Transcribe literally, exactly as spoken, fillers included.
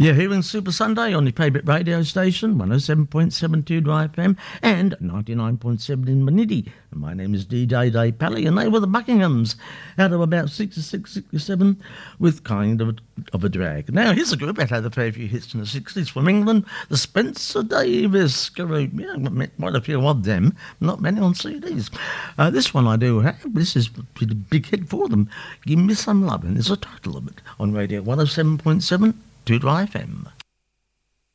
You're hearing Super Sunday on your favourite radio station, one oh seven point seven two Dry F M and ninety-nine point seven in Manidi. And my name is D J Dave Pally, and they were the Buckinghams out of about sixty-six, sixty-seven with Kind of a, of a Drag. Now, here's a group that had a fair few hits in the sixties from England, the Spencer Davis group. Yeah, I've met quite a few of them, not many on C Ds. Uh, this one I do have, this is a big hit for them. Give Me Some Lovin' is the title of it on radio one oh seven point seven. To Dry F M.